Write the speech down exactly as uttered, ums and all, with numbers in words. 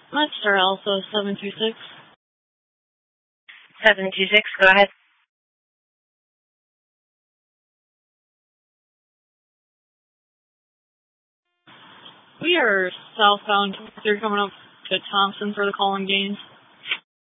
Monster Alpha seven two six. seven two six, go ahead. We are southbound. They're coming up to Thompson for the calling games.